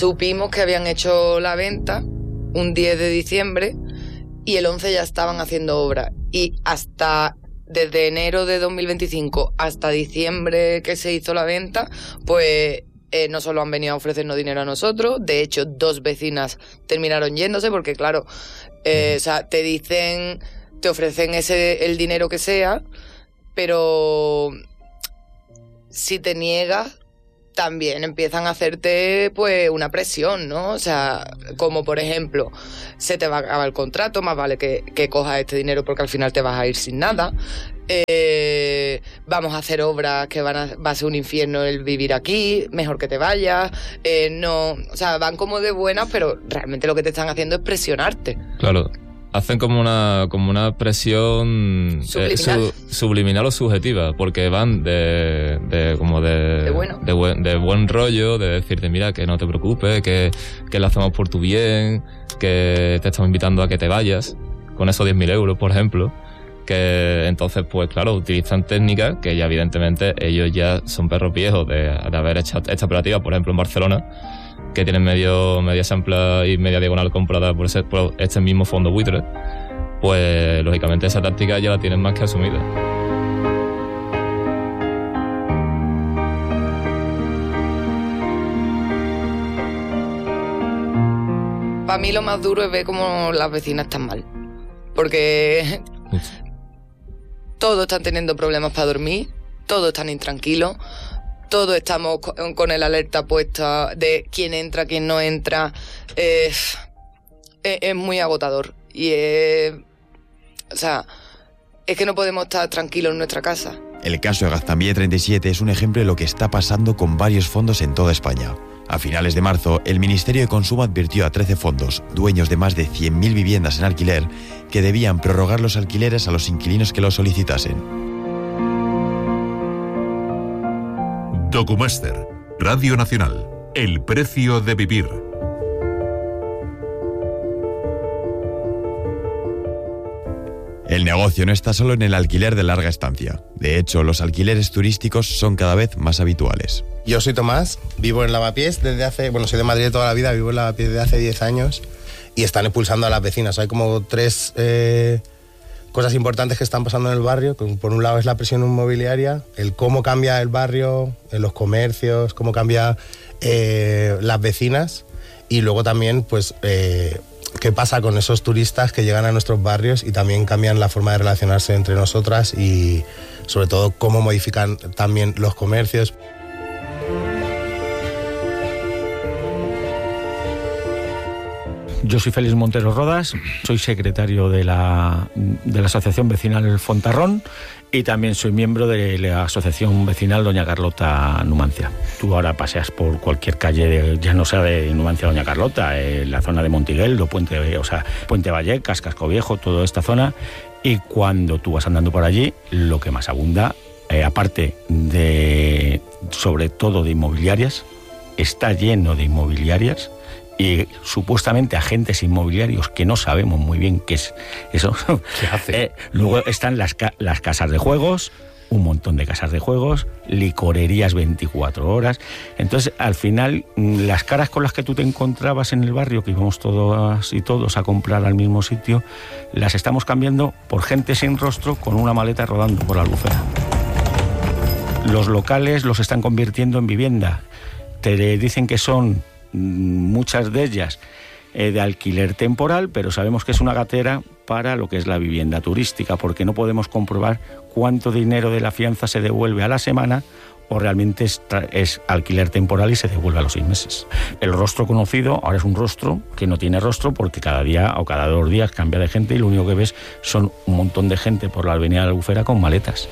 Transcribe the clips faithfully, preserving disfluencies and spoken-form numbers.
supimos que habían hecho la venta un diez de diciembre y el once ya estaban haciendo obra. Y hasta desde enero de dos mil veinticinco hasta diciembre que se hizo la venta, pues eh, no solo han venido a ofrecernos dinero a nosotros, de hecho dos vecinas terminaron yéndose porque claro, eh, o sea, te dicen, te ofrecen ese el dinero que sea, pero si te niegas también empiezan a hacerte pues una presión, ¿no? O sea, como por ejemplo, se te va a acabar el contrato, más vale que, que cojas este dinero porque al final te vas a ir sin nada. Eh, vamos a hacer obras que van a, va a ser un infierno el vivir aquí, mejor que te vayas. Eh, no, o sea, van como de buenas, pero realmente lo que te están haciendo es presionarte. Claro. Hacen como una como una presión subliminal, eh, su, subliminal o subjetiva, porque van de, de como de de, bueno. de, buen, de buen rollo, de decirte mira que no te preocupes, que, que lo hacemos por tu bien, que te estamos invitando a que te vayas, con esos diez mil euros, por ejemplo, que entonces pues claro, utilizan técnicas que ya evidentemente ellos ya son perros viejos de, de haber hecho esta operativa, por ejemplo en Barcelona, que tienen medio media ampla y media diagonal comprada por, ese, por este mismo fondo buitre, pues lógicamente esa táctica ya la tienen más que asumida. Para mí lo más duro es ver cómo las vecinas están mal, porque todos están teniendo problemas para dormir, todos están intranquilos, todos estamos con el alerta puesta de quién entra, quién no entra. Eh, es, es muy agotador. Y es, o sea, es que no podemos estar tranquilos en nuestra casa. El caso de Gaztambide treinta y siete es un ejemplo de lo que está pasando con varios fondos en toda España. A finales de marzo, el Ministerio de Consumo advirtió a trece fondos, dueños de más de cien mil viviendas en alquiler, que debían prorrogar los alquileres a los inquilinos que lo solicitasen. Documaster, Radio Nacional, el precio de vivir. El negocio no está solo en el alquiler de larga estancia. De hecho, los alquileres turísticos son cada vez más habituales. Yo soy Tomás, vivo en Lavapiés desde hace... Bueno, soy de Madrid toda la vida, vivo en Lavapiés desde hace diez años y están expulsando a las vecinas. Hay como tres... Eh... cosas importantes que están pasando en el barrio. Por un lado es la presión inmobiliaria, el cómo cambia el barrio, los comercios, cómo cambia eh, las vecinas, y luego también pues eh, qué pasa con esos turistas que llegan a nuestros barrios y también cambian la forma de relacionarse entre nosotras y sobre todo cómo modifican también los comercios. Yo soy Félix Montero Rodas, soy secretario de la, de la Asociación Vecinal Fontarrón y también soy miembro de la Asociación Vecinal Doña Carlota Numancia. Tú ahora paseas por cualquier calle, de, ya no sea de Numancia Doña Carlota, en la zona de Montigueldo, Puente, o sea, Puente Vallecas, Casco Viejo, toda esta zona, y cuando tú vas andando por allí, lo que más abunda, eh, aparte de, sobre todo de inmobiliarias, está lleno de inmobiliarias y supuestamente agentes inmobiliarios que no sabemos muy bien qué es eso. ¿Qué hace? Eh, luego están las, ca- las casas de juegos, un montón de casas de juegos, licorerías veinticuatro horas. Entonces, al final, las caras con las que tú te encontrabas en el barrio, que íbamos todas y todos a comprar al mismo sitio, las estamos cambiando por gente sin rostro con una maleta rodando por la Albufera. Los locales los están convirtiendo en vivienda. Te dicen que son muchas de ellas eh, de alquiler temporal, pero sabemos que es una gatera para lo que es la vivienda turística, porque no podemos comprobar cuánto dinero de la fianza se devuelve a la semana o realmente es, es alquiler temporal y se devuelve a los seis meses. El rostro conocido ahora es un rostro que no tiene rostro porque cada día o cada dos días cambia de gente y lo único que ves son un montón de gente por la avenida de la Albufera con maletas.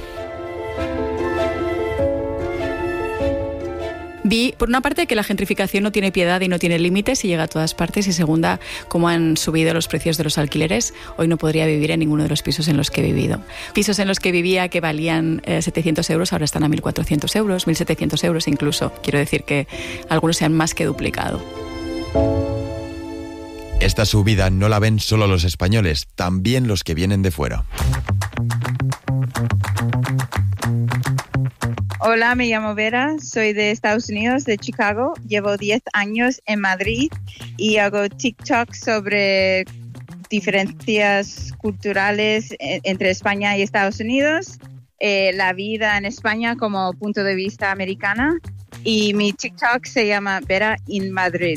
Vi, por una parte, que la gentrificación no tiene piedad y no tiene límites y llega a todas partes, y segunda, cómo han subido los precios de los alquileres. Hoy no podría vivir en ninguno de los pisos en los que he vivido. Pisos en los que vivía que valían eh, setecientos euros, ahora están a mil cuatrocientos euros, mil setecientos euros incluso. Quiero decir que algunos se han más que duplicado. Esta subida no la ven solo los españoles, también los que vienen de fuera. Hola, me llamo Vera, soy de Estados Unidos, de Chicago. Llevo diez años en Madrid y hago TikTok sobre diferencias culturales entre España y Estados Unidos, eh, la vida en España como punto de vista americana, y mi TikTok se llama Vera in Madrid.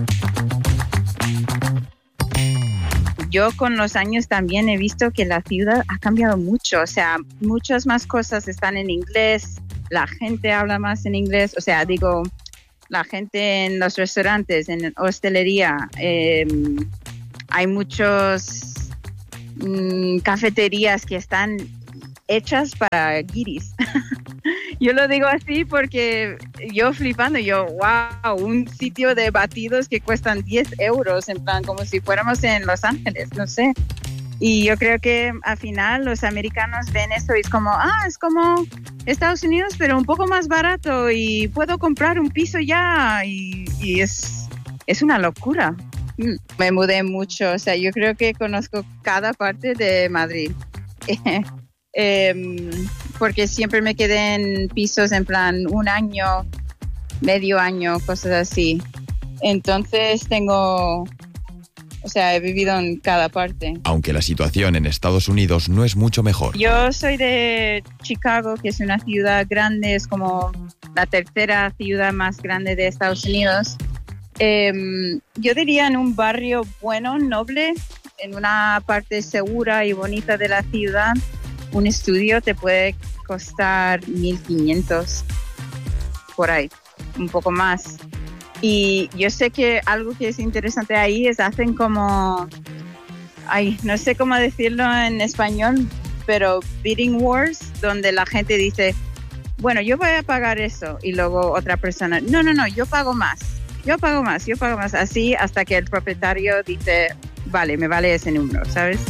Yo con los años también he visto que la ciudad ha cambiado mucho, o sea, muchas más cosas están en inglés, la gente habla más en inglés, o sea, digo, la gente en los restaurantes, en hostelería, eh, hay muchos mmm, cafeterías que están hechas para guiris. Yo lo digo así porque yo flipando, yo, wow, un sitio de batidos que cuestan diez euros, en plan, como si fuéramos en Los Ángeles, no sé. Y yo creo que al final los americanos ven eso y es como, ah, es como Estados Unidos, pero un poco más barato y puedo comprar un piso ya. Y, y es, es una locura. Me mudé mucho, o sea, yo creo que conozco cada parte de Madrid. eh, porque siempre me quedé en pisos en plan un año, medio año, cosas así. Entonces tengo... O sea, he vivido en cada parte. Aunque la situación en Estados Unidos no es mucho mejor. Yo soy de Chicago, que es una ciudad grande, es como la tercera ciudad más grande de Estados Unidos. Eh, yo diría en un barrio bueno, noble, en una parte segura y bonita de la ciudad, un estudio te puede costar mil quinientos por ahí, un poco más. Y yo sé que algo que es interesante ahí es hacen como, ay, no sé cómo decirlo en español, pero bidding wars, donde la gente dice, bueno, yo voy a pagar eso, y luego otra persona, no, no, no, yo pago más, yo pago más, yo pago más, así hasta que el propietario dice, vale, me vale ese número, ¿sabes?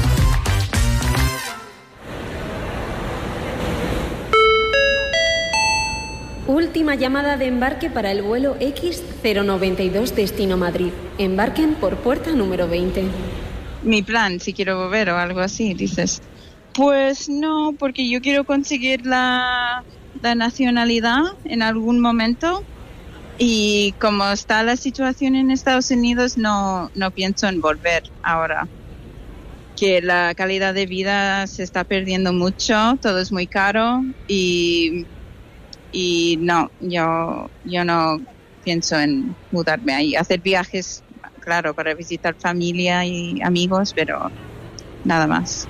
Última llamada de embarque para el vuelo X cero noventa y dos destino Madrid. Embarquen por puerta número veinte. Mi plan, si quiero volver o algo así, dices. Pues no, porque yo quiero conseguir la, la nacionalidad en algún momento y como está la situación en Estados Unidos no, no pienso en volver ahora. Que la calidad de vida se está perdiendo mucho, todo es muy caro y... Y no, yo, yo no pienso en mudarme ahí. Hacer viajes, claro, para visitar familia y amigos, pero nada más.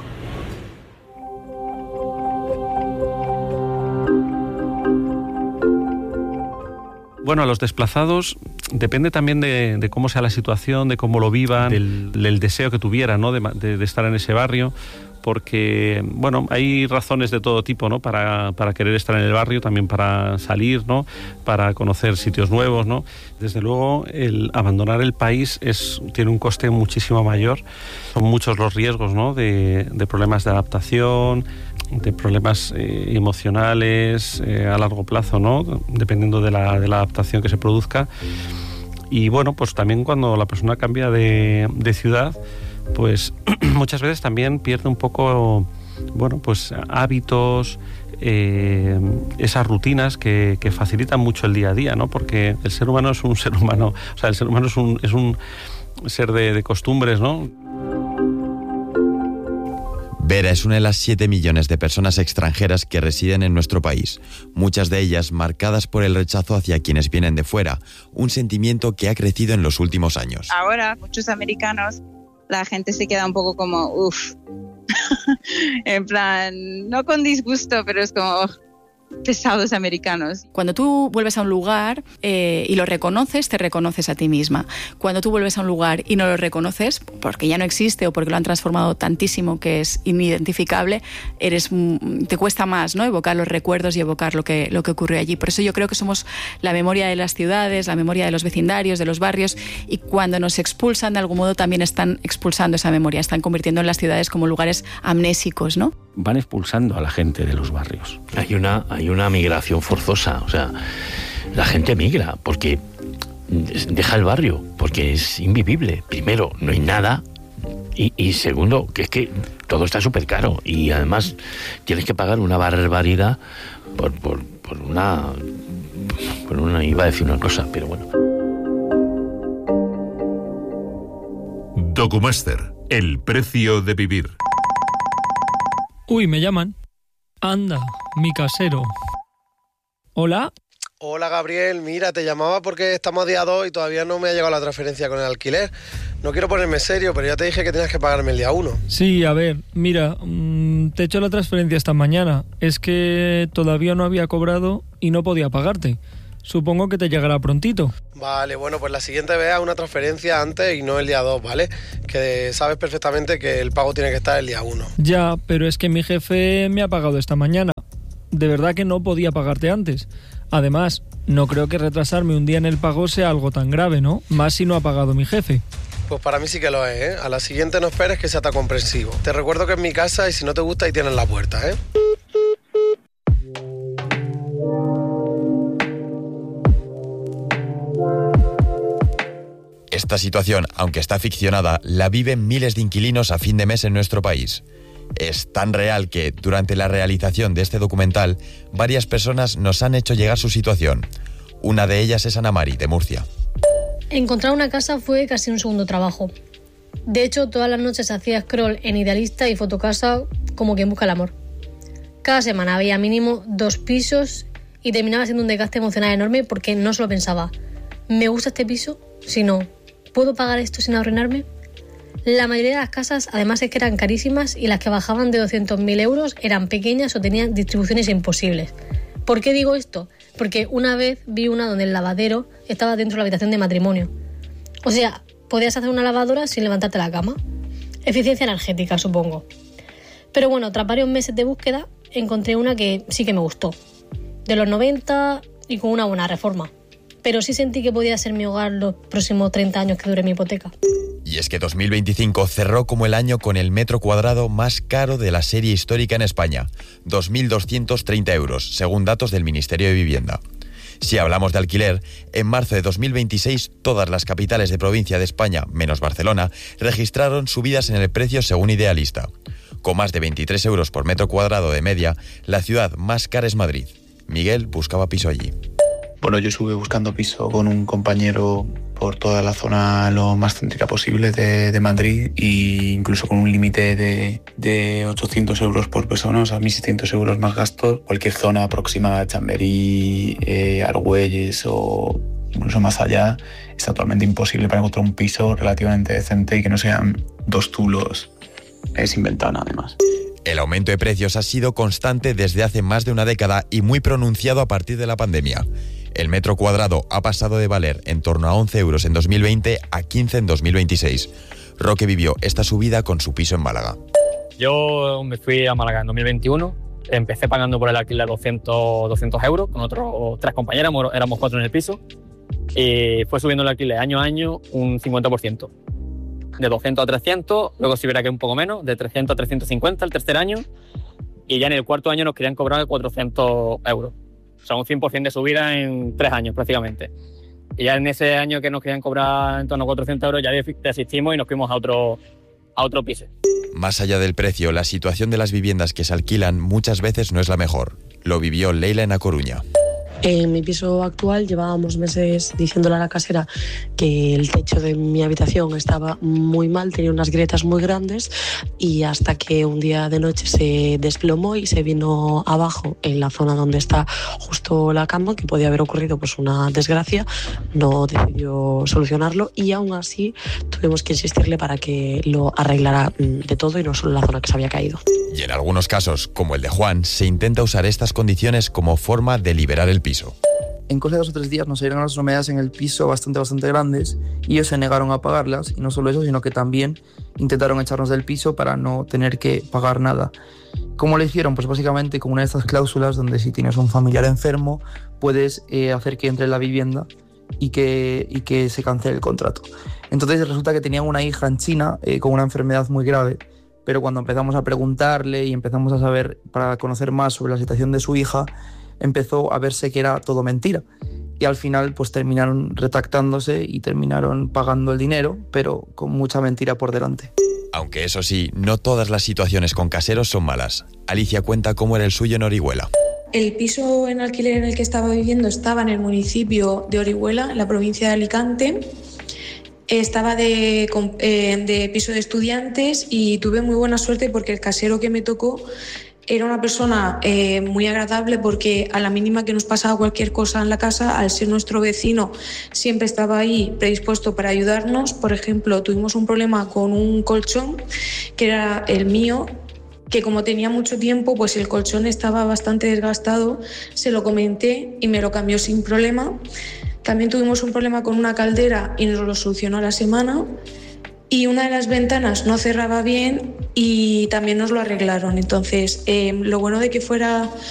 Bueno, a los desplazados depende también de, de cómo sea la situación, de cómo lo vivan, del, del deseo que tuvieran, ¿no? de, de, de estar en ese barrio. Porque, bueno, hay razones de todo tipo, ¿no? Para, para querer estar en el barrio, también para salir, ¿no? Para conocer sitios nuevos, ¿no? Desde luego, el abandonar el país es, tiene un coste muchísimo mayor. Son muchos los riesgos, ¿no? De, de problemas de adaptación, de problemas eh, emocionales eh, a largo plazo, ¿no? Dependiendo de la, de la adaptación que se produzca. Y, bueno, pues también cuando la persona cambia de, de ciudad, pues muchas veces también pierde un poco, bueno, pues hábitos, eh, esas rutinas que, que facilitan mucho el día a día, ¿no? Porque el ser humano es un ser humano, o sea, el ser humano es un, es un ser de, de costumbres, ¿no? Vera es una de las siete millones de personas extranjeras que residen en nuestro país, muchas de ellas marcadas por el rechazo hacia quienes vienen de fuera, un sentimiento que ha crecido en los últimos años. Ahora, muchos americanos, la gente se queda un poco como, uff, en plan, no con disgusto, pero es como, pesados americanos. Cuando tú vuelves a un lugar eh, y lo reconoces, te reconoces a ti misma. Cuando tú vuelves a un lugar y no lo reconoces, porque ya no existe o porque lo han transformado tantísimo que es inidentificable, eres, te cuesta más, ¿no? Evocar los recuerdos y evocar lo que, lo que ocurrió allí. Por eso yo creo que somos la memoria de las ciudades, la memoria de los vecindarios, de los barrios, y cuando nos expulsan, de algún modo también están expulsando esa memoria, están convirtiendo en las ciudades como lugares amnésicos, ¿no? Van expulsando a la gente de los barrios. Hay una, hay una migración forzosa, o sea, la gente migra porque deja el barrio, porque es invivible. Primero, no hay nada, y, y segundo, que es que todo está súper caro y además tienes que pagar una barbaridad por, por, por por una... Por una... iba a decir una cosa, pero bueno. Documaster, el precio de vivir. Uy, me llaman. Anda, mi casero. ¿Hola? Hola Gabriel, mira, te llamaba porque estamos a día dos y todavía no me ha llegado la transferencia con el alquiler. No quiero ponerme serio, pero ya te dije que tenías que pagarme el día uno. Sí, a ver, mira, mmm, te he hecho la transferencia esta mañana. Es que todavía no había cobrado y no podía pagarte. Supongo que te llegará prontito. Vale, bueno, pues la siguiente vez haz una transferencia antes y no el día dos, ¿vale? Que sabes perfectamente que el pago tiene que estar el día uno. Ya, pero es que mi jefe me ha pagado esta mañana. De verdad que no podía pagarte antes. Además, no creo que retrasarme un día en el pago sea algo tan grave, ¿no? Más si no ha pagado mi jefe. Pues para mí sí que lo es, ¿eh? A la siguiente no esperes que sea tan comprensivo. Te recuerdo que es mi casa y si no te gusta ahí tienes la puerta, ¿eh? Esta situación, aunque está ficcionada, la viven miles de inquilinos a fin de mes en nuestro país. Es tan real que, durante la realización de este documental, varias personas nos han hecho llegar su situación. Una de ellas es Ana Mari, de Murcia. Encontrar una casa fue casi un segundo trabajo. De hecho, todas las noches hacía scroll en Idealista y Fotocasa como quien busca el amor. Cada semana había mínimo dos pisos y terminaba siendo un desgaste emocional enorme porque no solo pensaba, ¿me gusta este piso? Sino, ¿puedo pagar esto sin arruinarme? La mayoría de las casas además es que eran carísimas y las que bajaban de doscientos mil euros eran pequeñas o tenían distribuciones imposibles. ¿Por qué digo esto? Porque una vez vi una donde el lavadero estaba dentro de la habitación de matrimonio. O sea, podías hacer una lavadora sin levantarte de la cama. Eficiencia energética, supongo. Pero bueno, tras varios meses de búsqueda, encontré una que sí que me gustó. De los noventa y con una buena reforma. Pero sí sentí que podía ser mi hogar los próximos treinta años que dure mi hipoteca. Y es que dos mil veinticinco cerró como el año con el metro cuadrado más caro de la serie histórica en España, dos mil doscientos treinta euros, según datos del Ministerio de Vivienda. Si hablamos de alquiler, en marzo de dos mil veintiséis todas las capitales de provincia de España, menos Barcelona, registraron subidas en el precio según Idealista. Con más de veintitrés euros por metro cuadrado de media, la ciudad más cara es Madrid. Miguel buscaba piso allí. Bueno, yo estuve buscando piso con un compañero por toda la zona lo más céntrica posible de, de Madrid e incluso con un límite de, de ochocientos euros por persona, o sea, mil seiscientos euros más gastos. Cualquier zona próxima a Chamberí, eh, Argüelles o incluso más allá es actualmente imposible para encontrar un piso relativamente decente y que no sean dos tulos eh, sin ventana, además. El aumento de precios ha sido constante desde hace más de una década y muy pronunciado a partir de la pandemia. El metro cuadrado ha pasado de valer en torno a once euros en dos mil veinte a quince en dos mil veintiséis. Roque vivió esta subida con su piso en Málaga. Yo me fui a Málaga en dos mil veintiuno, empecé pagando por el alquiler doscientos, doscientos euros, con otros tres compañeras, éramos cuatro en el piso, y fue subiendo el alquiler año a año un cincuenta por ciento. De doscientos a trescientos, luego si hubiera que un poco menos, de trescientos a trescientos cincuenta el tercer año, y ya en el cuarto año nos querían cobrar cuatrocientos euros. O sea, un cien por ciento de subida en tres años prácticamente. Y ya en ese año que nos querían cobrar en torno a cuatrocientos euros ya desistimos y nos fuimos a otro, a otro piso. Más allá del precio, la situación de las viviendas que se alquilan muchas veces no es la mejor. Lo vivió Leila en A Coruña. En mi piso actual llevábamos meses diciéndole a la casera que el techo de mi habitación estaba muy mal, tenía unas grietas muy grandes y hasta que un día de noche se desplomó y se vino abajo en la zona donde está justo la cama, que podía haber ocurrido pues una desgracia, no decidió solucionarlo y aún así tuvimos que insistirle para que lo arreglara de todo y no solo la zona que se había caído. Y en algunos casos, como el de Juan, se intenta usar estas condiciones como forma de liberar el piso. En cosa de dos o tres días nos salieron las humedades en el piso bastante, bastante grandes y ellos se negaron a pagarlas. Y no solo eso, sino que también intentaron echarnos del piso para no tener que pagar nada. ¿Cómo lo hicieron? Pues básicamente con una de estas cláusulas donde si tienes un familiar enfermo puedes eh, hacer que entre en la vivienda y que, y que se cancele el contrato. Entonces resulta que tenían una hija en China eh, con una enfermedad muy grave. Pero cuando empezamos a preguntarle y empezamos a saber, para conocer más sobre la situación de su hija, empezó a verse que era todo mentira. Y al final pues terminaron retractándose y terminaron pagando el dinero, pero con mucha mentira por delante. Aunque eso sí, no todas las situaciones con caseros son malas. Alicia cuenta cómo era el suyo en Orihuela. el piso en alquiler en el que estaba viviendo estaba en el municipio de Orihuela, en la provincia de Alicante. Estaba de, eh, de piso de estudiantes y tuve muy buena suerte porque el casero que me tocó era una persona eh, muy agradable, porque a la mínima que nos pasaba cualquier cosa en la casa, al ser nuestro vecino, siempre estaba ahí predispuesto para ayudarnos. Por ejemplo, tuvimos un problema con un colchón, que era el mío, que como tenía mucho tiempo, pues el colchón estaba bastante desgastado. Se lo comenté y me lo cambió sin problema. También tuvimos un problema con una caldera y nos lo solucionó a la semana. Y una de las ventanas no cerraba bien y también nos lo arreglaron. Entonces, eh, lo bueno de que fuera